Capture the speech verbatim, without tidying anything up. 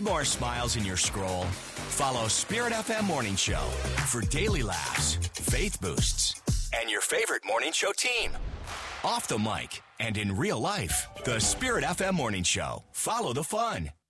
Need more smiles in your scroll? Follow Spirit F M Morning Show for daily laughs, faith boosts, and your favorite morning show team. Off the mic and in real life, the Spirit F M Morning Show. Follow the fun.